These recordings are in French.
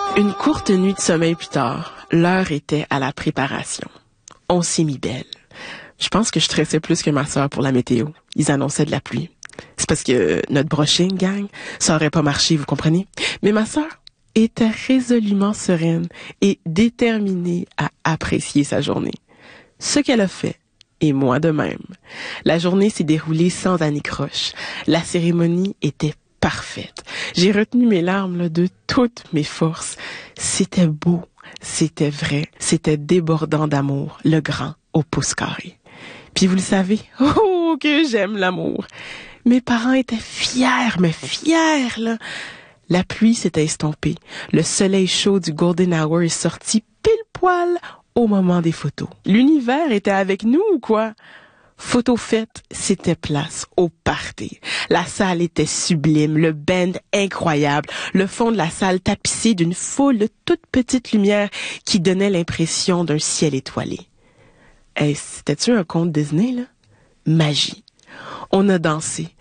Une courte nuit de sommeil plus tard, l'heure était à la préparation. On s'est mis belle. Je pense que je stressais plus que ma sœur pour la météo. Ils annonçaient de la pluie. C'est parce que notre brushing, gang, ça aurait pas marché, vous comprenez? Mais ma sœur était résolument sereine et déterminée à apprécier sa journée. Ce qu'elle a fait, et moi de même. La journée s'est déroulée sans anicroche. La cérémonie était parfaite. J'ai retenu mes larmes là, de toutes mes forces. C'était beau, c'était vrai, c'était débordant d'amour, le grand au pouce carré. Puis vous le savez, oh que j'aime l'amour. Mes parents étaient fiers, mais fiers là. La pluie s'était estompée. Le soleil chaud du Golden Hour est sorti pile poil au moment des photos. L'univers était avec nous ou quoi? Photo faite, c'était place au party. La salle était sublime, le band incroyable, le fond de la salle tapissé d'une foule de toutes petites lumières qui donnait l'impression d'un ciel étoilé. Hey, c'était-tu un conte Disney, là? Magie. On a dansé.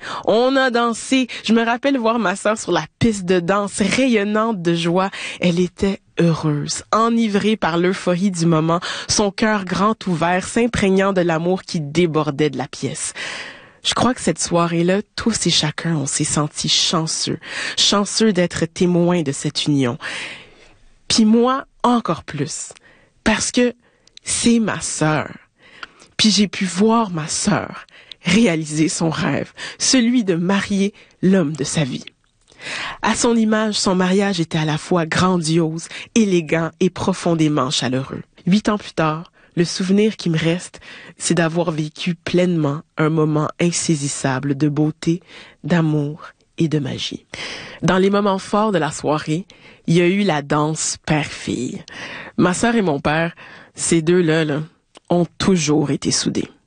Je me rappelle voir ma sœur sur la piste de danse, rayonnante de joie. Elle était heureuse, enivrée par l'euphorie du moment, son cœur grand ouvert, s'imprégnant de l'amour qui débordait de la pièce. Je crois que cette soirée-là, tous et chacun, on s'est sentis chanceux d'être témoins de cette union. Puis moi, encore plus, parce que c'est ma sœur. Puis j'ai pu voir ma sœur réaliser son rêve, celui de marier l'homme de sa vie. À son image, son mariage était à la fois grandiose, élégant et profondément chaleureux. 8 ans plus tard, le souvenir qui me reste, c'est d'avoir vécu pleinement un moment insaisissable de beauté, d'amour et de magie. Dans les moments forts de la soirée, il y a eu la danse père-fille. Ma sœur et mon père, ces deux-là, ont toujours été soudés.